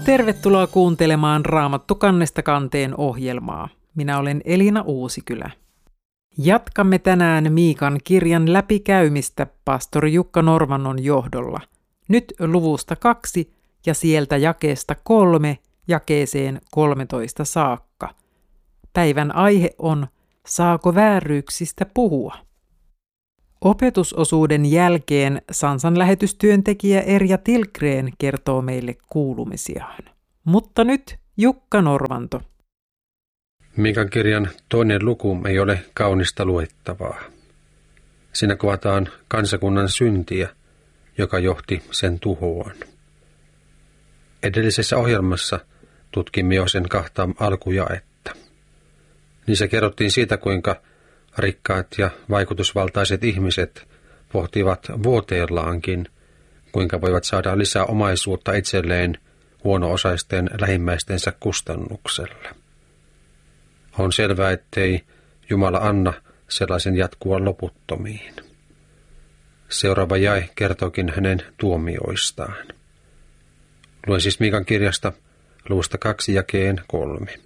Tervetuloa kuuntelemaan Raamattu kannesta kanteen ohjelmaa. Minä olen Elina Uusikylä. Jatkamme tänään Miikan kirjan läpikäymistä pastori Jukka Norvannon johdolla. Nyt luvusta 2 ja sieltä jakeesta 3 jakeeseen 13 saakka. Päivän aihe on, saako vääryyksistä puhua? Opetusosuuden jälkeen Sansan lähetystyöntekijä Erja Tilgren kertoo meille kuulumisiaan. Mutta nyt Jukka Norvanto. Miikan kirjan 2. luku ei ole kaunista luettavaa. Siinä kuvataan kansakunnan syntiä, joka johti sen tuhoon. Edellisessä ohjelmassa tutkimme jo sen 2 alkujaetta. Niissä kerrottiin siitä, kuinka rikkaat ja vaikutusvaltaiset ihmiset pohtivat vuoteellaankin, kuinka voivat saada lisää omaisuutta itselleen huono-osaisten lähimmäistensä kustannuksella. On selvää, ettei Jumala anna sellaisen jatkua loputtomiin. Seuraava jae kertookin hänen tuomioistaan. Luen siis Miikan kirjasta luvusta 2 jakeen 3.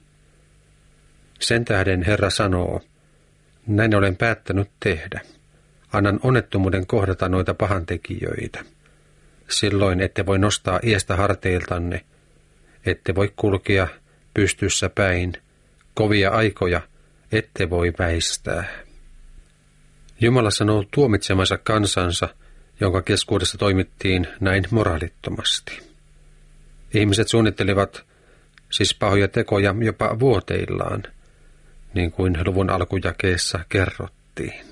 Sen tähden Herra sanoo, näin olen päättänyt tehdä. Annan onnettomuuden kohdata noita pahantekijöitä. Silloin ette voi nostaa iestä harteiltanne, ette voi kulkea pystyssä päin, kovia aikoja ette voi väistää. Jumala sanoo tuomitsemansa kansansa, jonka keskuudessa toimittiin näin moraalittomasti. Ihmiset suunnittelivat siis pahoja tekoja jopa vuoteillaan, niin kuin luvun alkujakeessa kerrottiin.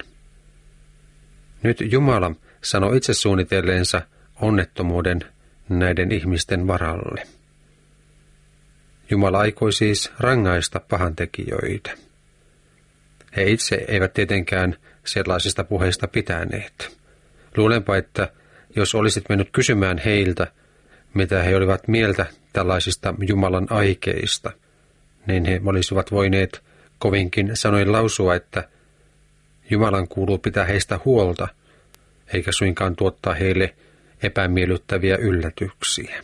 Nyt Jumala sanoi itse suunnitelleensa onnettomuuden näiden ihmisten varalle. Jumala aikoi siis rangaista pahantekijöitä. He itse eivät tietenkään sellaisista puheista pitäneet. Luulenpa, että jos olisit mennyt kysymään heiltä, mitä he olivat mieltä tällaisista Jumalan aikeista, niin he olisivat voineet kovinkin sanoin lausua, että Jumalan kuuluu pitää heistä huolta, eikä suinkaan tuottaa heille epämiellyttäviä yllätyksiä.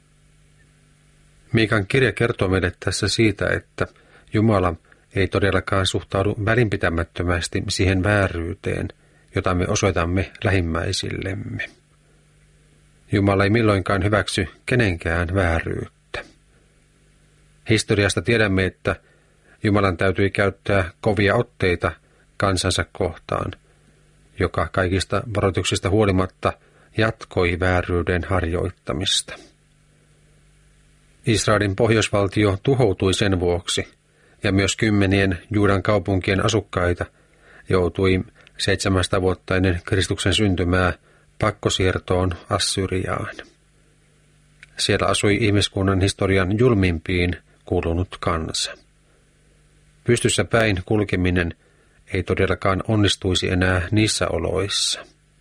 Miikan kirja kertoo meille tässä siitä, että Jumala ei todellakaan suhtaudu välinpitämättömästi siihen vääryyteen, jota me osoitamme lähimmäisillemme. Jumala ei milloinkaan hyväksy kenenkään vääryyttä. Historiasta tiedämme, että Jumalan täytyi käyttää kovia otteita kansansa kohtaan, joka kaikista varoituksista huolimatta jatkoi vääryyden harjoittamista. Israelin pohjoisvaltio tuhoutui sen vuoksi, ja myös 10 Juudan kaupunkien asukkaita joutui 700 vuotta ennen Kristuksen syntymää pakkosiirtoon Assyriaan. Siellä asui ihmiskunnan historian julmimpiin kuulunut kansa. Pystyssä päin kulkeminen ei todellakaan onnistuisi enää niissä oloissa.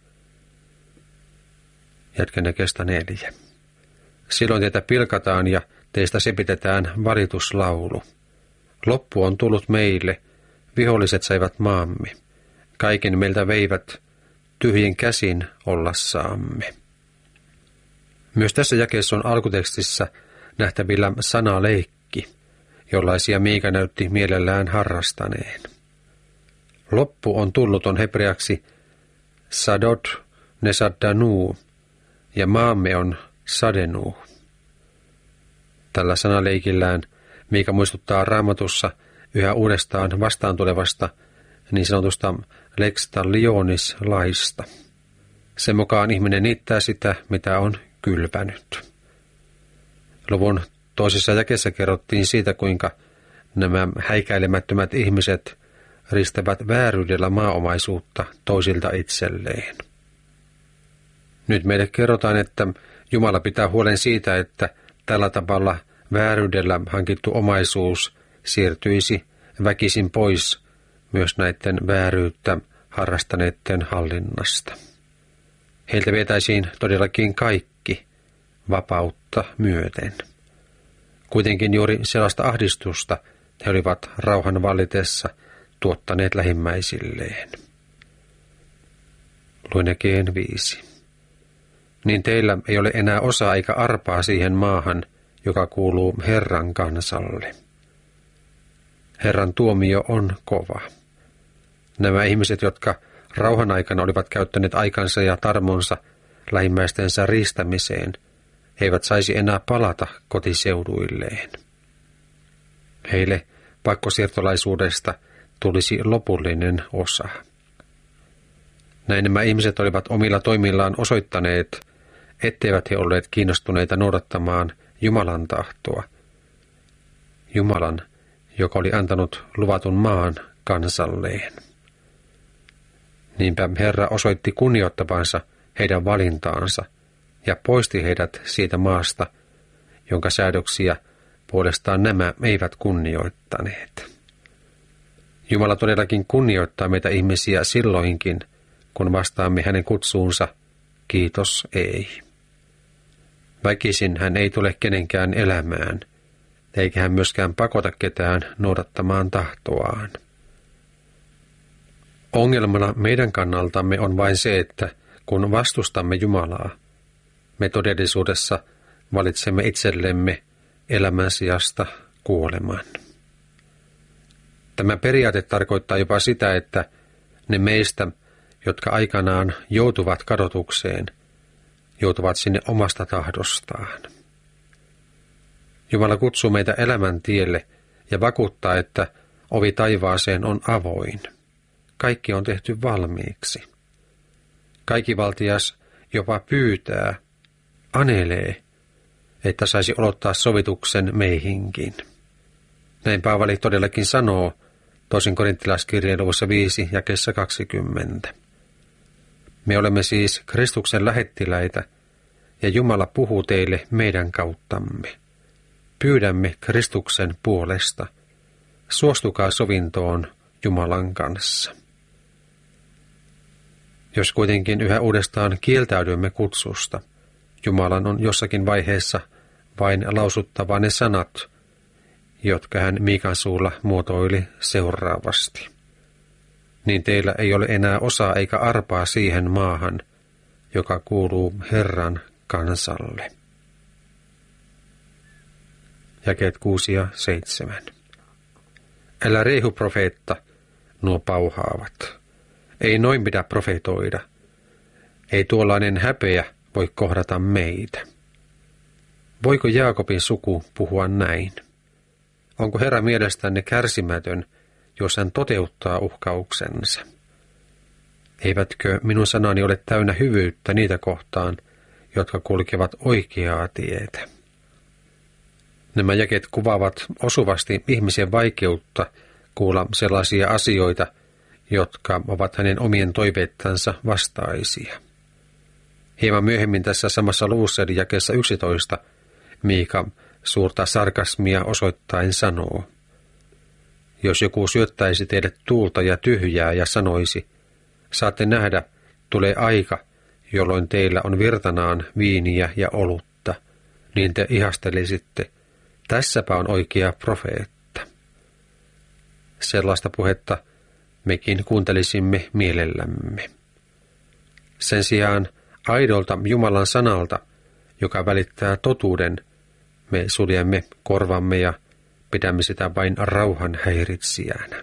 Jatken jakeesta 4. Silloin teitä pilkataan ja teistä sepitetään valituslaulu. Loppu on tullut meille, viholliset saivat maamme. Kaiken meiltä veivät tyhjin käsin ollassaamme. Myös tässä jakeessa on alkutekstissä nähtävillä sanaleikki, jollaisia Miika näytti mielellään harrastaneen. Loppu on tullut on hebreaksi sadod nesaddanu ja maamme on sadenu. Tällä sanaleikillään Miika muistuttaa Raamatussa yhä uudestaan vastaan tulevasta niin sanotusta lex talionis laista. Sen mukaan ihminen niittää sitä, mitä on kylvänyt. Luvun 2. jakeessa kerrottiin siitä, kuinka nämä häikäilemättömät ihmiset ristävät vääryydellä maaomaisuutta toisilta itselleen. Nyt meille kerrotaan, että Jumala pitää huolen siitä, että tällä tavalla vääryydellä hankittu omaisuus siirtyisi väkisin pois myös näiden vääryyttä harrastaneiden hallinnasta. Heiltä vietäisiin todellakin kaikki vapautta myöten. Kuitenkin juuri sellaista ahdistusta he olivat rauhan vallitessa tuottaneet lähimmäisilleen. Luen jakeen 5. Niin teillä ei ole enää osaa eikä arpaa siihen maahan, joka kuuluu Herran kansalle. Herran tuomio on kova. Nämä ihmiset, jotka rauhan aikana olivat käyttäneet aikansa ja tarmonsa lähimmäistensä riistämiseen, eivät saisi enää palata kotiseuduilleen. Heille pakkosiirtolaisuudesta tulisi lopullinen osa. Näin nämä ihmiset olivat omilla toimillaan osoittaneet, etteivät he olleet kiinnostuneita noudattamaan Jumalan tahtoa. Jumalan, joka oli antanut luvatun maan kansalleen. Niinpä Herra osoitti kunnioittavansa heidän valintaansa ja poisti heidät siitä maasta, jonka säädöksiä puolestaan nämä eivät kunnioittaneet. Jumala todellakin kunnioittaa meitä ihmisiä silloinkin, kun vastaamme hänen kutsuunsa, kiitos ei. Väkisin hän ei tule kenenkään elämään, eikä hän myöskään pakota ketään noudattamaan tahtoaan. Ongelmana meidän kannaltamme on vain se, että kun vastustamme Jumalaa, me todellisuudessa valitsemme itsellemme elämän sijasta kuoleman. Tämä periaate tarkoittaa jopa sitä, että ne meistä, jotka aikanaan joutuvat kadotukseen, joutuvat sinne omasta tahdostaan. Jumala kutsuu meitä elämän tielle ja vakuuttaa, että ovi taivaaseen on avoin. Kaikki on tehty valmiiksi. Kaikivaltias jopa pyytää, anelee, että saisi odottaa sovituksen meihinkin. Näin Paavali todellakin sanoo toisen korinttilaiskirjeen luvussa 5 jakeessa 20. Me olemme siis Kristuksen lähettiläitä, ja Jumala puhuu teille meidän kauttamme. Pyydämme Kristuksen puolesta. Suostukaa sovintoon Jumalan kanssa. Jos kuitenkin yhä uudestaan kieltäydymme kutsusta, Jumalan on jossakin vaiheessa vain lausuttava ne sanat, jotka hän Miikan suulla muotoili seuraavasti. Niin teillä ei ole enää osaa eikä arpaa siihen maahan, joka kuuluu Herran kansalle. Jakeet 6 ja 7. Älä reihu profeetta, nuo pauhaavat. Ei noin pidä profetoida. Ei tuollainen häpeä voi kohdata meitä. Voiko Jaakobin suku puhua näin? Onko Herra mielestänne kärsimätön, jos hän toteuttaa uhkauksensa? Eivätkö minun sanani ole täynnä hyvyyttä niitä kohtaan, jotka kulkevat oikeaa tietä? Nämä jakeet kuvaavat osuvasti ihmisen vaikeutta kuulla sellaisia asioita, jotka ovat hänen omien toiveittansa vastaisia. Hieman myöhemmin tässä samassa luvussa eli jakeessa 11 Miika suurta sarkasmia osoittain sanoo: jos joku syöttäisi teille tuulta ja tyhjää ja sanoisi, saatte nähdä, tulee aika, jolloin teillä on virtanaan viiniä ja olutta, niin te ihastelisitte, tässäpä on oikea profeetta. Sellaista puhetta mekin kuuntelisimme mielellämme. Sen sijaan aidolta Jumalan sanalta, joka välittää totuuden, me suljemme korvamme ja pidämme sitä vain rauhan häiritsijänä.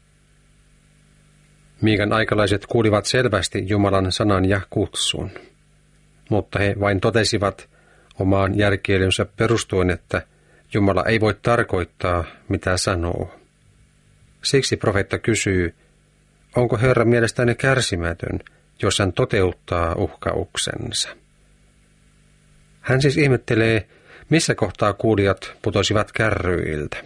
Miikan aikalaiset kuulivat selvästi Jumalan sanan ja kutsun, mutta he vain totesivat omaan järkeilynsä perustuen, että Jumala ei voi tarkoittaa, mitä sanoo. Siksi profeetta kysyy, onko Herra mielestäni kärsimätön, jos hän toteuttaa uhkauksensa? Hän siis ihmettelee, missä kohtaa kuulijat putosivat kärryiltä.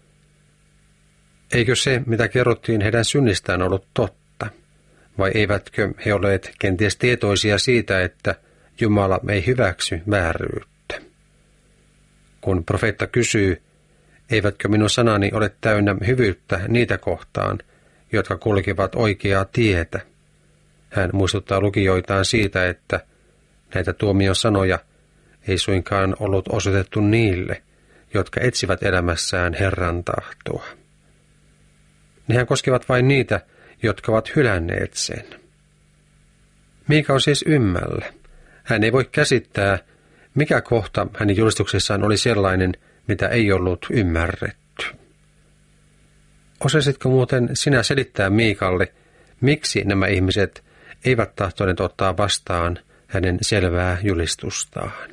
Eikö se, mitä kerrottiin heidän synnistään, ollut totta? Vai eivätkö he olleet kenties tietoisia siitä, että Jumala ei hyväksy vääryyttä? Kun profeetta kysyy, eivätkö minun sanani ole täynnä hyvyyttä niitä kohtaan, jotka kulkevat oikeaa tietä, hän muistuttaa lukijoitaan siitä, että näitä tuomion sanoja ei suinkaan ollut osoitettu niille, jotka etsivät elämässään Herran tahtoa. Nehän koskevat vain niitä, jotka ovat hylänneet sen. Miika on siis ymmällä. Hän ei voi käsittää, Mikä kohta hänen julistuksessaan oli sellainen, mitä ei ollut ymmärretty? Osasitko muuten sinä selittää Miikalle, miksi nämä ihmiset eivät tahtoneet ottaa vastaan hänen selvää julistustaan?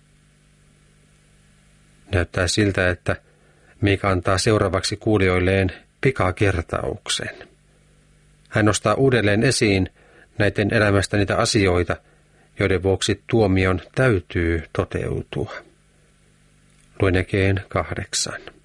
Näyttää siltä, että Miika antaa seuraavaksi kuulijoilleen pikakertauksen. Hän nostaa uudelleen esiin näiden elämästä niitä asioita, joiden vuoksi tuomion täytyy toteutua. Luen Jakeen 8.